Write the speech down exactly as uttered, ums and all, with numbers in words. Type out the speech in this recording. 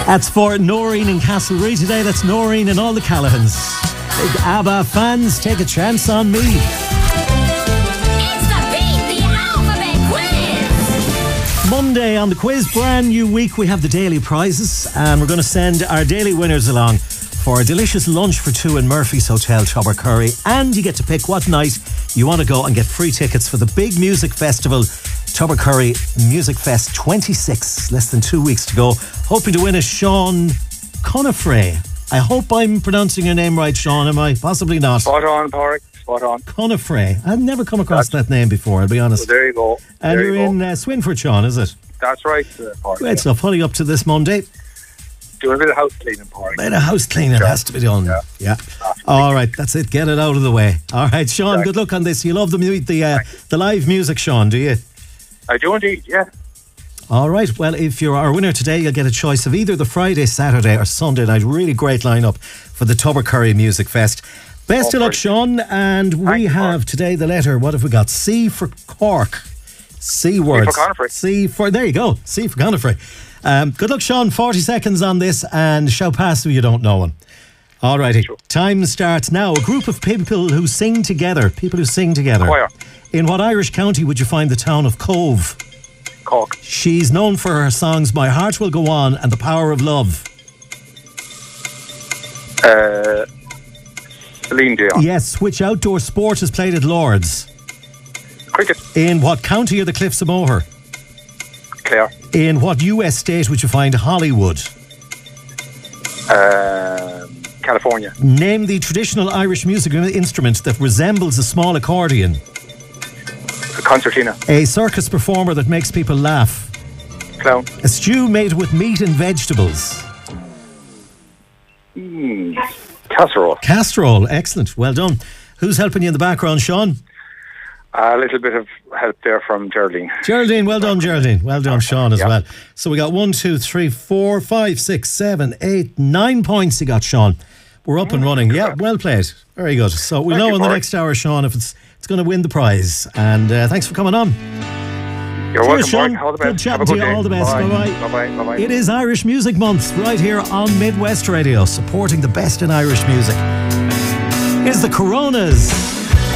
That's for Noreen in Castlereagh today. That's Noreen and all the Callahans. Big ABBA fans, take a chance on me. It's the Beat the Alphabet Quiz. Monday on the quiz, brand new week. We have the daily prizes, and we're going to send our daily winners along for a delicious lunch for two in Murphy's Hotel, Tubbercurry. And you get to pick what night you want to go and get free tickets for the big music festival, Tubbercurry Music Fest twenty-six. Less than two weeks to go. Hoping to win a Sean Conifray. I hope I'm pronouncing your name right, Sean. Am I? Possibly not. Spot on, Porrick. Spot on. Conifray. I've never come across That's, that name before, I'll be honest. Well, there you go. And there you're you in uh, Swinford, Sean, is it? That's right, uh, Porrick. Great stuff. What are you up to this Monday? Doing a bit of house cleaning, Porrick. A bit of house cleaning yeah. has to be done. Yeah. yeah. All right, that's it. Get it out of the way. All right, Sean, exactly. Good luck on this. You love the mu- the uh, the live music, Sean, do you? I do indeed, yeah. All right, well, if you're our winner today, you'll get a choice of either the Friday, Saturday or Sunday night. Really great lineup for the Tubbercurry Music Fest. Best oh, of luck, Sean. And we Thanks, have Mark. today the letter, what have we got? C for Cork. C words. C for Conifray. C for, there you go, C for Conifray. Um, good luck, Sean. forty seconds on this and shout past who you don't know one. All righty. Sure. Time starts now. A group of people who sing together. People who sing together. Choir. In what Irish county would you find the town of Cove? Cork. She's known for her songs My Heart Will Go On and The Power of Love. Uh, Celine Dion. Yes, which outdoor sport is played at Lord's? Cricket. In what county are the Cliffs of Moher? Clare. In what U S state would you find Hollywood? Um, California. Name the traditional Irish musical instrument that resembles a small accordion. A concertina. A circus performer that makes people laugh. Clown. A stew made with meat and vegetables. Mm, casserole. Casserole, excellent, well done. Who's helping you in the background, Sean? A little bit of help there from Geraldine. Geraldine, well done, Geraldine. Well done, Sean, as yeah. well. So we got one, two, three, four, five, six, seven, eight, nine points you got, Sean. We're up and running. Yeah, well played. Very good. So we'll Thank know you, in the Mark. next hour, Sean, if it's it's going to win the prize. And uh, thanks for coming on. You're Cheers, welcome, Sean. Mark. All the Good best. chatting Have a to good you. day. All the best. Bye. Bye-bye. Bye-bye. Bye-bye. It is Irish Music Month right here on Midwest Radio, supporting the best in Irish music. Here's the Coronas.